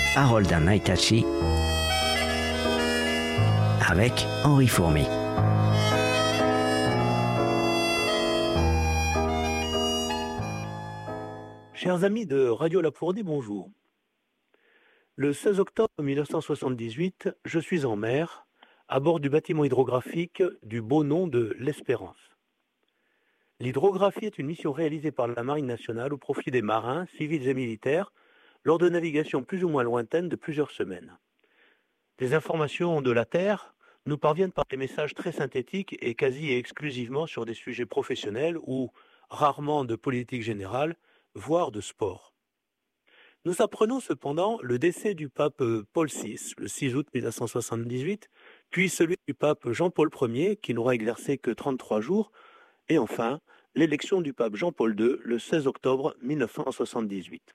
Paroles d'un Aitachi avec Henri Fourmy. Chers amis de Radio Lafourdi, bonjour. Le 16 octobre 1978, je suis en mer, à bord du bâtiment hydrographique du beau nom de l'Espérance. L'hydrographie est une mission réalisée par la Marine nationale au profit des marins, civils et militaires, lors de navigations plus ou moins lointaines de plusieurs semaines. Des informations de la Terre nous parviennent par des messages très synthétiques et quasi et exclusivement sur des sujets professionnels ou rarement de politique générale, voire de sport. Nous apprenons cependant le décès du pape Paul VI, le 6 août 1978, puis celui du pape Jean-Paul Ier, qui n'aura exercé que 33 jours, et enfin, l'élection du pape Jean-Paul II, le 16 octobre 1978.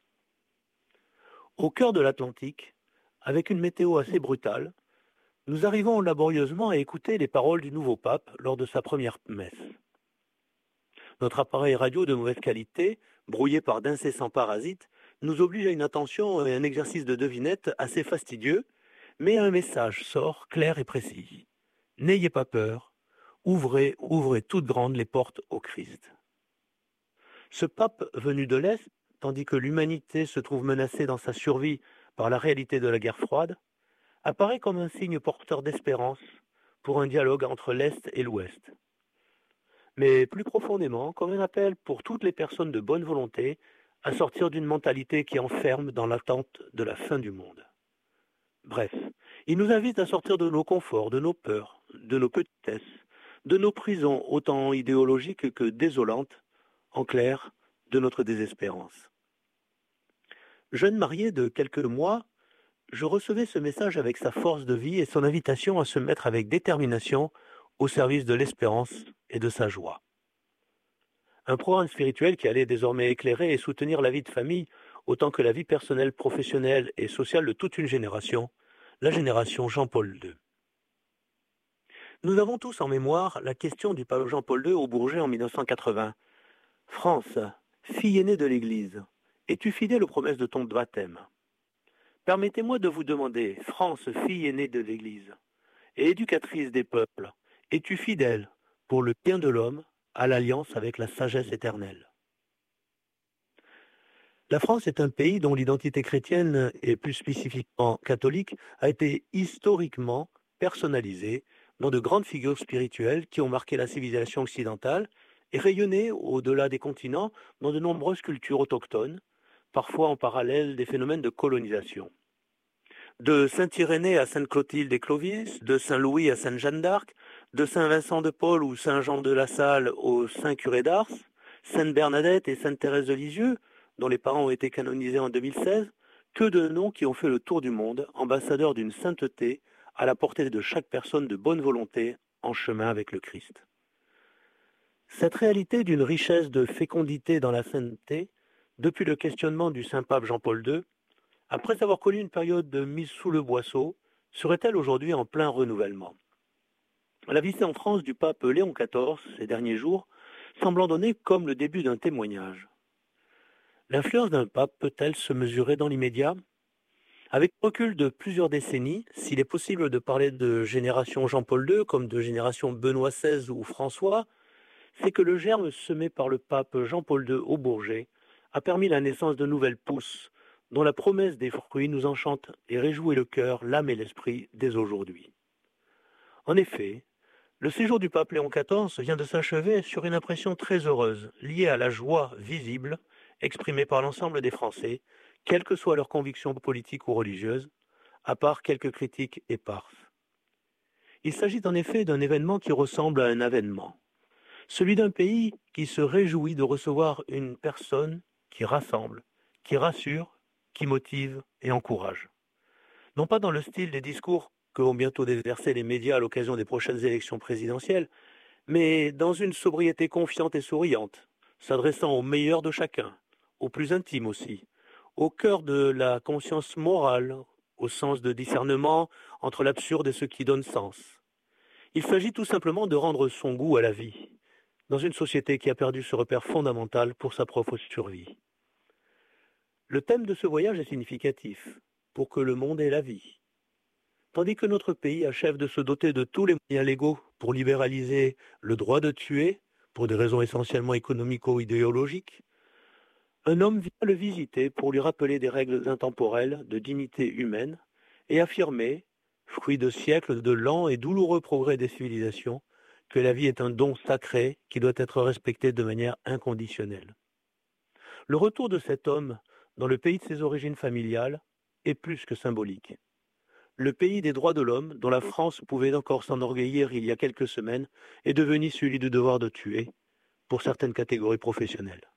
Au cœur de l'Atlantique, avec une météo assez brutale, nous arrivons laborieusement à écouter les paroles du nouveau pape lors de sa première messe. Notre appareil radio de mauvaise qualité, brouillé par d'incessants parasites, nous oblige à une attention et un exercice de devinette assez fastidieux, mais un message sort clair et précis. N'ayez pas peur, ouvrez toutes grandes les portes au Christ. Ce pape venu de l'Est, tandis que l'humanité se trouve menacée dans sa survie par la réalité de la guerre froide, apparaît comme un signe porteur d'espérance pour un dialogue entre l'Est et l'Ouest. Mais plus profondément, comme un appel pour toutes les personnes de bonne volonté à sortir d'une mentalité qui enferme dans l'attente de la fin du monde. Bref, il nous invite à sortir de nos conforts, de nos peurs, de nos petitesses, de nos prisons autant idéologiques que désolantes, en clair, de notre désespérance. Jeune marié de quelques mois, je recevais ce message avec sa force de vie et son invitation à se mettre avec détermination au service de l'espérance et de sa joie. Un programme spirituel qui allait désormais éclairer et soutenir la vie de famille autant que la vie personnelle, professionnelle et sociale de toute une génération, la génération Jean-Paul II. Nous avons tous en mémoire la question du pape Jean-Paul II au Bourget en 1980. « France, fille aînée de l'Église, es-tu fidèle aux promesses de ton baptême ? Permettez-moi de vous demander, France, fille aînée de l'Église et éducatrice des peuples, es-tu fidèle pour le bien de l'homme à l'alliance avec la sagesse éternelle ? » La France est un pays dont l'identité chrétienne, et plus spécifiquement catholique, a été historiquement personnalisée dans de grandes figures spirituelles qui ont marqué la civilisation occidentale et rayonné au-delà des continents dans de nombreuses cultures autochtones, parfois en parallèle des phénomènes de colonisation. De Saint-Irénée à Sainte-Clotilde et Clovis, de Saint-Louis à Sainte-Jeanne d'Arc, de Saint-Vincent de Paul ou Saint-Jean de la Salle au Saint-Curé d'Ars, Sainte-Bernadette et Sainte-Thérèse de Lisieux, dont les parents ont été canonisés en 2016, que de noms qui ont fait le tour du monde, ambassadeurs d'une sainteté à la portée de chaque personne de bonne volonté en chemin avec le Christ. Cette réalité d'une richesse de fécondité dans la sainteté, depuis le questionnement du Saint-Pape Jean-Paul II, après avoir connu une période de mise sous le boisseau, serait-elle aujourd'hui en plein renouvellement ? La visite en France du pape Léon XIV ces derniers jours semble en donner comme le début d'un témoignage. L'influence d'un pape peut-elle se mesurer dans l'immédiat ? Avec le recul de plusieurs décennies, s'il est possible de parler de génération Jean-Paul II comme de génération Benoît XVI ou François, c'est que le germe semé par le pape Jean-Paul II au Bourget a permis la naissance de nouvelles pousses dont la promesse des fruits nous enchante et réjouit le cœur, l'âme et l'esprit dès aujourd'hui. En effet, le séjour du pape Léon XIV vient de s'achever sur une impression très heureuse, liée à la joie visible exprimée par l'ensemble des Français, quelles que soient leurs convictions politiques ou religieuses, à part quelques critiques éparses. Il s'agit en effet d'un événement qui ressemble à un avènement, celui d'un pays qui se réjouit de recevoir une personne qui rassemble, qui rassure, qui motive et encourage. Non pas dans le style des discours que vont bientôt déverser les médias à l'occasion des prochaines élections présidentielles, mais dans une sobriété confiante et souriante, s'adressant au meilleur de chacun, au plus intime aussi, au cœur de la conscience morale, au sens de discernement entre l'absurde et ce qui donne sens. Il s'agit tout simplement de rendre son goût à la vie, dans une société qui a perdu ce repère fondamental pour sa propre survie. Le thème de ce voyage est significatif. pour que le monde ait la vie. Tandis que notre pays achève de se doter de tous les moyens légaux pour libéraliser le droit de tuer, pour des raisons essentiellement économico-idéologiques, un homme vient le visiter pour lui rappeler des règles intemporelles de dignité humaine et affirmer, fruit de siècles de lents et douloureux progrès des civilisations, que la vie est un don sacré qui doit être respecté de manière inconditionnelle. Le retour de cet homme dans le pays de ses origines familiales est plus que symbolique. Le pays des droits de l'homme, dont la France pouvait encore s'enorgueillir il y a quelques semaines, est devenu celui du devoir de tuer, pour certaines catégories professionnelles.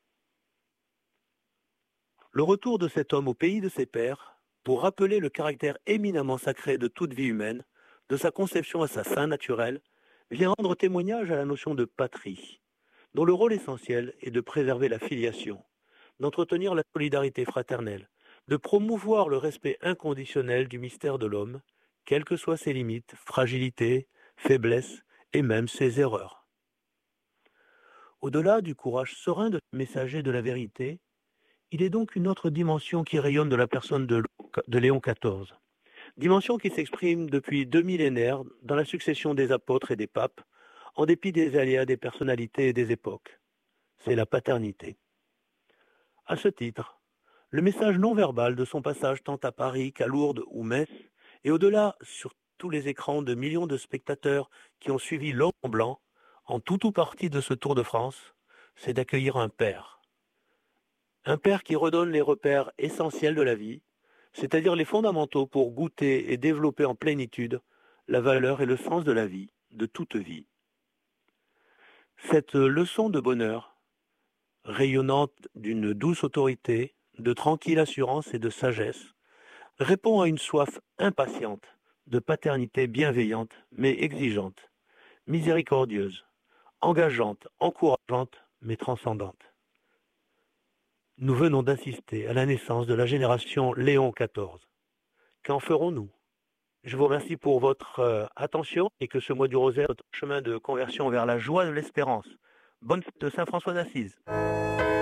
Le retour de cet homme au pays de ses pères, pour rappeler le caractère éminemment sacré de toute vie humaine, de sa conception à sa fin naturelle, vient rendre témoignage à la notion de patrie, dont le rôle essentiel est de préserver la filiation, d'entretenir la solidarité fraternelle, de promouvoir le respect inconditionnel du mystère de l'homme, quelles que soient ses limites, fragilités, faiblesses et même ses erreurs. Au-delà du courage serein de messager de la vérité, il est donc une autre dimension qui rayonne de la personne de Léon XIV. Dimension qui s'exprime depuis 2 millénaires dans la succession des apôtres et des papes, en dépit des aléas des personnalités et des époques. C'est la paternité. À ce titre, le message non verbal de son passage tant à Paris qu'à Lourdes ou Metz, et au-delà sur tous les écrans de millions de spectateurs qui ont suivi l'homme blanc, en tout ou partie de ce Tour de France, c'est d'accueillir un père. Un père qui redonne les repères essentiels de la vie, c'est-à-dire les fondamentaux pour goûter et développer en plénitude la valeur et le sens de la vie, de toute vie. Cette leçon de bonheur, rayonnante d'une douce autorité, de tranquille assurance et de sagesse, répond à une soif impatiente de paternité bienveillante mais exigeante, miséricordieuse, engageante, encourageante mais transcendante. Nous venons d'assister à la naissance de la génération Léon XIV. Qu'en ferons-nous? Je vous remercie pour votre attention et que ce mois du rosaire soit un chemin de conversion vers la joie de l'espérance. Bonne fête de Saint François d'Assise.